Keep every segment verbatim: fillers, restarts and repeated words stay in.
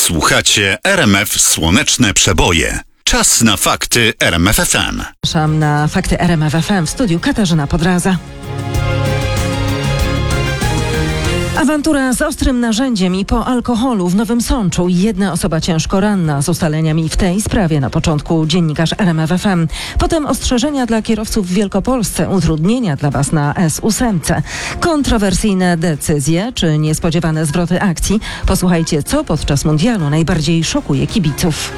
Słuchacie R M F Słoneczne Przeboje. Czas na fakty R M F F M. Zapraszam na fakty R M F F M w studiu Katarzyna Podraza. Awantura z ostrym narzędziem i po alkoholu w Nowym Sączu. Jedna osoba ciężko ranna. Z ustaleniami w tej sprawie na początku dziennikarz R M F F M. Potem ostrzeżenia dla kierowców w Wielkopolsce, utrudnienia dla Was na S osiem. Kontrowersyjne decyzje czy niespodziewane zwroty akcji. Posłuchajcie, co podczas mundialu najbardziej szokuje kibiców.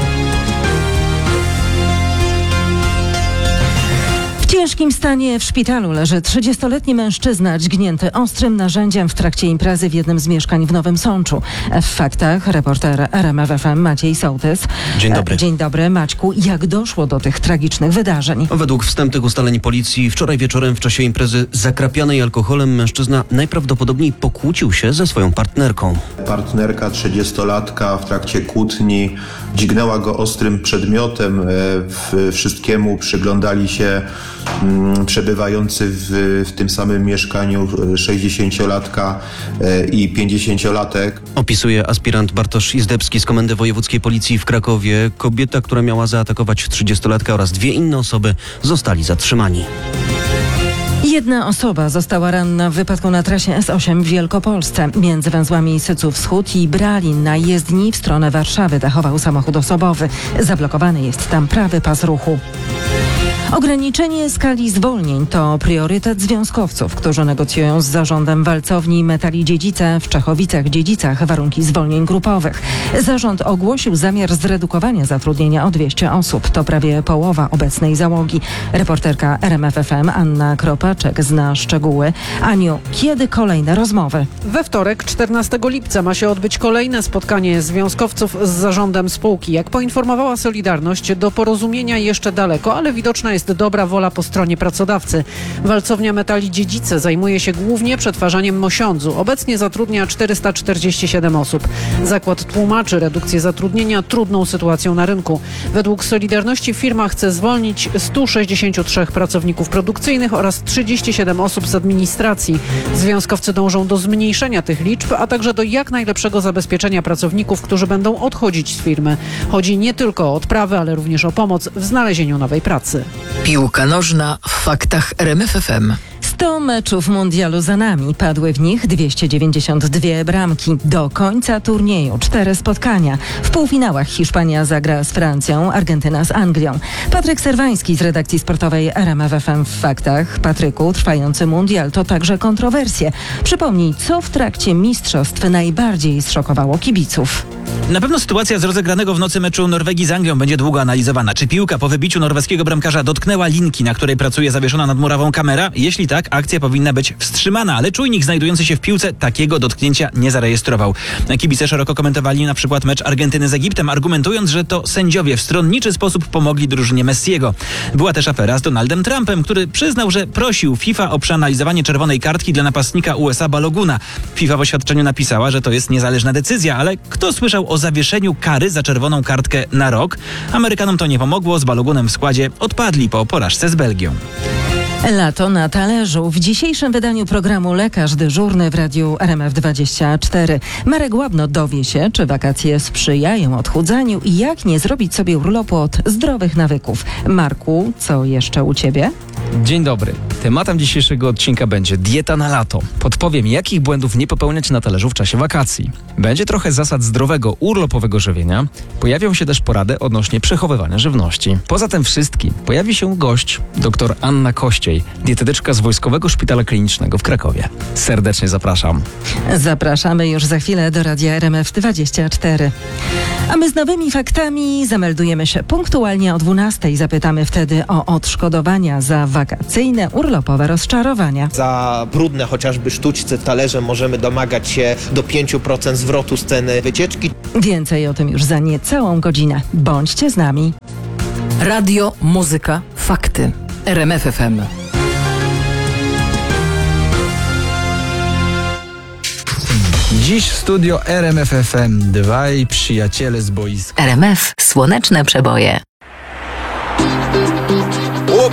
W ciężkim stanie w szpitalu leży trzydziestoletni mężczyzna dźgnięty ostrym narzędziem w trakcie imprezy w jednym z mieszkań w Nowym Sączu. W faktach reporter R M F F M Maciej Sołtys. Dzień dobry. Dzień dobry, Maćku. Jak doszło do tych tragicznych wydarzeń? Według wstępnych ustaleń policji wczoraj wieczorem w czasie imprezy zakrapianej alkoholem mężczyzna najprawdopodobniej pokłócił się ze swoją partnerką. Partnerka trzydziestolatka w trakcie kłótni dźgnęła go ostrym przedmiotem. W wszystkiemu przyglądali się m, przebywający w, w tym samym mieszkaniu sześćdziesięciolatka i pięćdziesięciolatek. Opisuje aspirant Bartosz Izdebski z Komendy Wojewódzkiej Policji w Krakowie. Kobieta, która miała zaatakować trzydziestolatka oraz dwie inne osoby zostali zatrzymani. Jedna osoba została ranna w wypadku na trasie S osiem w Wielkopolsce. Między węzłami Syców Wschód i Bralin na jezdni w stronę Warszawy dachował samochód osobowy. Zablokowany jest tam prawy pas ruchu. Ograniczenie skali zwolnień to priorytet związkowców, którzy negocjują z zarządem walcowni Metali Dziedzice w Czechowicach-Dziedzicach warunki zwolnień grupowych. Zarząd ogłosił zamiar zredukowania zatrudnienia o dwieście osób. To prawie połowa obecnej załogi. Reporterka R M F F M Anna Kropaczek zna szczegóły. Aniu, kiedy kolejne rozmowy? We wtorek, czternastego lipca, ma się odbyć kolejne spotkanie związkowców z zarządem spółki. Jak poinformowała Solidarność, do porozumienia jeszcze daleko, ale widoczna jest dobra wola po stronie pracodawcy. Walcownia Metali Dziedzice zajmuje się głównie przetwarzaniem mosiądzu. Obecnie zatrudnia czterysta czterdzieści siedem osób. Zakład tłumaczy redukcję zatrudnienia trudną sytuacją na rynku. Według Solidarności firma chce zwolnić stu sześćdziesięciu trzech pracowników produkcyjnych oraz trzydzieści siedem osób z administracji. Związkowcy dążą do zmniejszenia tych liczb, a także do jak najlepszego zabezpieczenia pracowników, którzy będą odchodzić z firmy. Chodzi nie tylko o odprawy, ale również o pomoc w znalezieniu nowej pracy. Piłka nożna w faktach R M F F M. sto meczów mundialu za nami. Padły w nich dwieście dziewięćdziesiąt dwie bramki. Do końca turnieju cztery spotkania. W półfinałach Hiszpania zagra z Francją, Argentyna z Anglią. Patryk Serwański z redakcji sportowej R M F F M w faktach. Patryku, trwający mundial to także kontrowersje. Przypomnij, co w trakcie mistrzostw najbardziej zszokowało kibiców. Na pewno sytuacja z rozegranego w nocy meczu Norwegii z Anglią będzie długo analizowana. Czy piłka po wybiciu norweskiego bramkarza dotknęła linki, na której pracuje zawieszona nad murawą kamera? Jeśli tak, akcja powinna być wstrzymana, ale czujnik znajdujący się w piłce takiego dotknięcia nie zarejestrował. Kibice szeroko komentowali na przykład mecz Argentyny z Egiptem, argumentując, że to sędziowie w stronniczy sposób pomogli drużynie Messiego. Była też afera z Donaldem Trumpem, który przyznał, że prosił FIFA o przeanalizowanie czerwonej kartki dla napastnika U S A Baloguna. FIFA w oświadczeniu napisała, że to jest niezależna decyzja, ale kto słyszał o zawieszeniu kary za czerwoną kartkę na rok? Amerykanom to nie pomogło, z Balogunem w składzie odpadli po porażce z Belgią. Lato na talerzu. W dzisiejszym wydaniu programu Lekarz dyżurny w radiu R M F dwadzieścia cztery. Marek Łabno dowie się, czy wakacje sprzyjają odchudzaniu i jak nie zrobić sobie urlopu od zdrowych nawyków. Marku, co jeszcze u ciebie? Dzień dobry. Tematem dzisiejszego odcinka będzie dieta na lato. Podpowiem, jakich błędów nie popełniać na talerzu w czasie wakacji. Będzie trochę zasad zdrowego, urlopowego żywienia. Pojawią się też porady odnośnie przechowywania żywności. Poza tym wszystkim pojawi się gość, dr Anna Kościej, dietetyczka z Wojskowego Szpitala Klinicznego w Krakowie. Serdecznie zapraszam. Zapraszamy już za chwilę do radia R M F dwadzieścia cztery. A my z nowymi faktami zameldujemy się punktualnie o dwunastej. Zapytamy wtedy o odszkodowania za wakacyjne, urlopowe rozczarowania. Za brudne chociażby sztućce talerze możemy domagać się do pięć procent zwrotu z ceny wycieczki. Więcej o tym już za niecałą godzinę. Bądźcie z nami. Radio, muzyka, fakty. R M F F M. Dziś w studio R M F F M dwaj przyjaciele z boiska. R M F Słoneczne Przeboje.